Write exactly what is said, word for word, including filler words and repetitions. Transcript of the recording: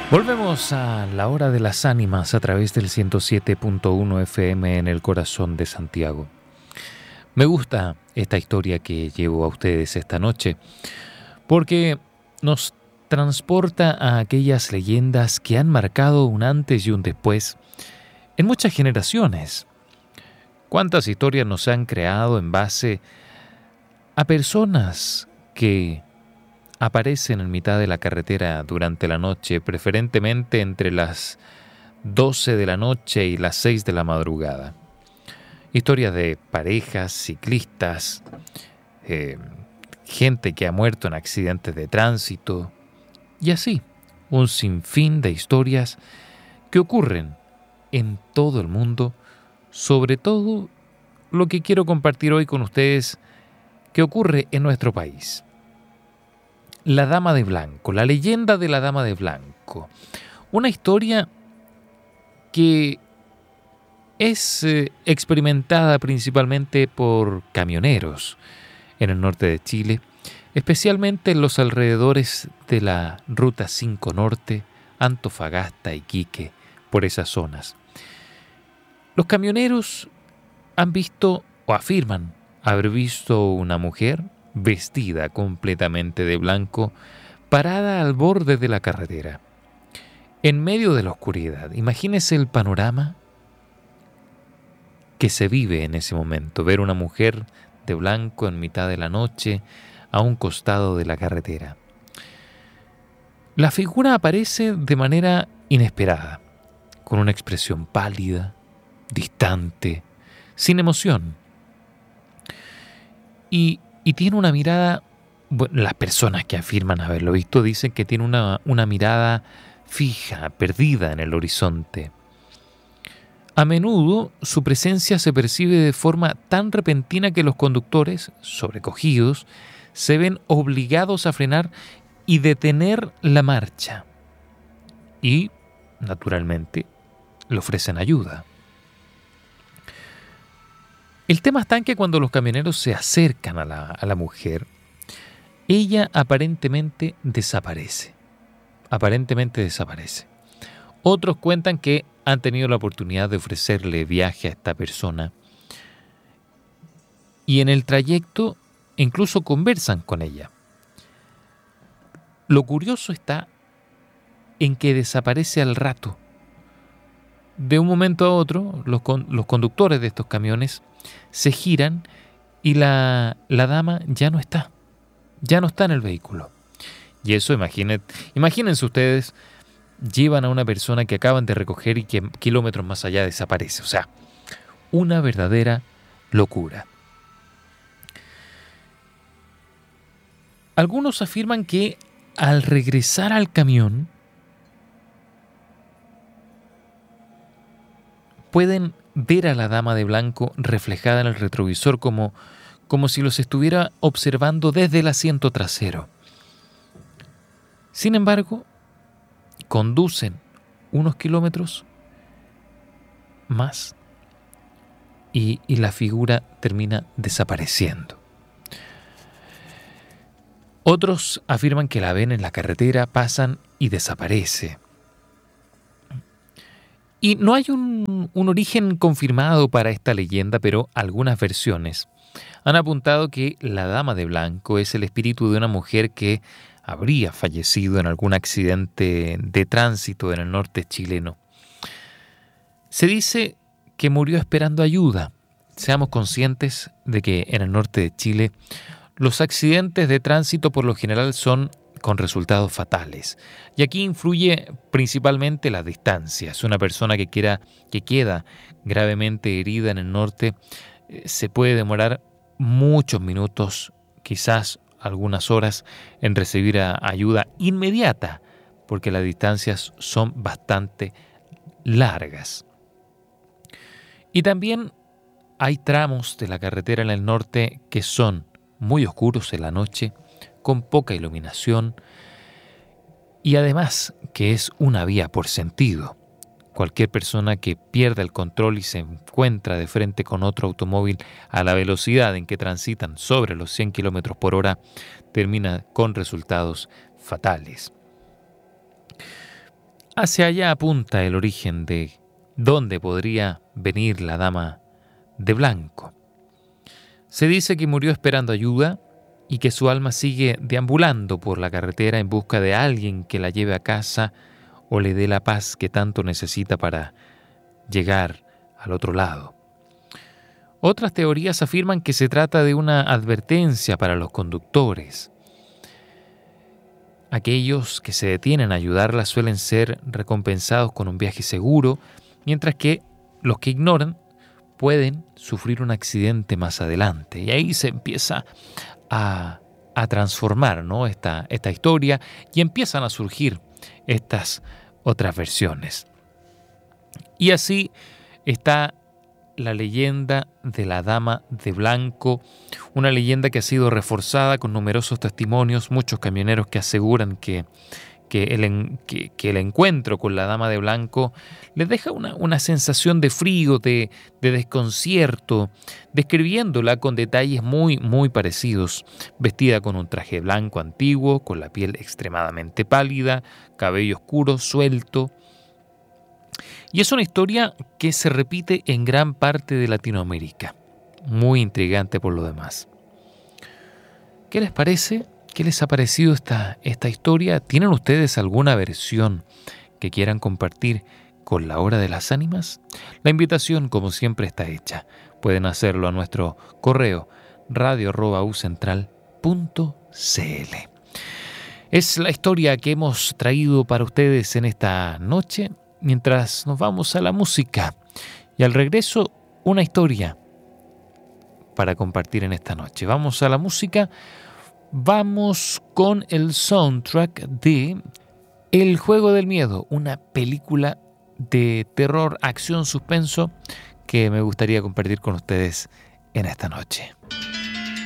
Volvemos a la hora de las ánimas a través del ciento siete punto uno F M en el corazón de Santiago. Me gusta esta historia que llevo a ustedes esta noche porque nos transporta a aquellas leyendas que han marcado un antes y un después en muchas generaciones. ¿Cuántas historias nos han creado en base a personas que aparecen en mitad de la carretera durante la noche, preferentemente entre las doce de la noche y las seis de la madrugada? Historias de parejas, ciclistas, eh, gente que ha muerto en accidentes de tránsito y así, un sinfín de historias que ocurren en todo el mundo, sobre todo lo que quiero compartir hoy con ustedes que ocurre en nuestro país. La Dama de Blanco, la leyenda de la Dama de Blanco. Una historia que es eh, experimentada principalmente por camioneros en el norte de Chile, especialmente en los alrededores de la Ruta cinco Norte, Antofagasta, Iquique, por esas zonas. Los camioneros han visto o afirman haber visto una mujer vestida completamente de blanco, parada al borde de la carretera, en medio de la oscuridad. Imagínese el panorama que se vive en ese momento, ver una mujer de blanco en mitad de la noche a un costado de la carretera. La figura aparece de manera inesperada, con una expresión pálida, distante, sin emoción. Y Y tiene una mirada, bueno, las personas que afirman haberlo visto dicen que tiene una, una mirada fija, perdida en el horizonte. A menudo su presencia se percibe de forma tan repentina que los conductores, sobrecogidos, se ven obligados a frenar y detener la marcha. Y, naturalmente, le ofrecen ayuda. El tema está en que cuando los camioneros se acercan a la, a la mujer, ella aparentemente desaparece. Aparentemente desaparece. Otros cuentan que han tenido la oportunidad de ofrecerle viaje a esta persona y en el trayecto incluso conversan con ella. Lo curioso está en que desaparece al rato. De un momento a otro, los, con, los conductores de estos camiones se giran y la, la dama ya no está, ya no está en el vehículo. Y eso, imaginen, imagínense ustedes, llevan a una persona que acaban de recoger y que kilómetros más allá desaparece. O sea, una verdadera locura. Algunos afirman que al regresar al camión pueden ver a la Dama de Blanco reflejada en el retrovisor como, como si los estuviera observando desde el asiento trasero. Sin embargo, conducen unos kilómetros más y, y la figura termina desapareciendo. Otros afirman que la ven en la carretera, pasan y desaparece. Y no hay un, un origen confirmado para esta leyenda, pero algunas versiones han apuntado que la Dama de Blanco es el espíritu de una mujer que habría fallecido en algún accidente de tránsito en el norte chileno. Se dice que murió esperando ayuda. Seamos conscientes de que en el norte de Chile los accidentes de tránsito por lo general son con resultados fatales. Y aquí influye principalmente la distancia. Es una persona que, quiera, que queda gravemente herida en el norte, eh, se puede demorar muchos minutos, quizás algunas horas, en recibir a, ayuda inmediata, porque las distancias son bastante largas. Y también hay tramos de la carretera en el norte que son muy oscuros en la noche, con poca iluminación y además que es una vía por sentido. Cualquier persona que pierda el control y se encuentra de frente con otro automóvil a la velocidad en que transitan sobre los cien kilómetros por hora termina con resultados fatales. Hacia allá apunta el origen de dónde podría venir la dama de blanco. Se dice que murió esperando ayuda y que su alma sigue deambulando por la carretera en busca de alguien que la lleve a casa o le dé la paz que tanto necesita para llegar al otro lado. Otras teorías afirman que se trata de una advertencia para los conductores. Aquellos que se detienen a ayudarla suelen ser recompensados con un viaje seguro, mientras que los que ignoran pueden sufrir un accidente más adelante. Y ahí se empieza a, a transformar, ¿no? esta, esta historia y empiezan a surgir estas otras versiones. Y así está la leyenda de la Dama de Blanco, una leyenda que ha sido reforzada con numerosos testimonios, muchos camioneros que aseguran que, que, el, que, que el encuentro con la Dama de Blanco les deja una, una sensación de frío, de, de desconcierto, describiéndola con detalles muy, muy parecidos, vestida con un traje blanco antiguo, con la piel extremadamente pálida, cabello oscuro, suelto. Y es una historia que se repite en gran parte de Latinoamérica, muy intrigante por lo demás. ¿Qué les parece? ¿Qué les ha parecido esta, esta historia? ¿Tienen ustedes alguna versión que quieran compartir con la Hora de las Ánimas? La invitación, como siempre, está hecha. Pueden hacerlo a nuestro correo radio arroba u central punto c l. Es la historia que hemos traído para ustedes en esta noche, mientras nos vamos a la música. Y al regreso, una historia para compartir en esta noche. Vamos a la música. Vamos con el soundtrack de El Juego del Miedo, una película de terror, acción, suspenso que me gustaría compartir con ustedes en esta noche.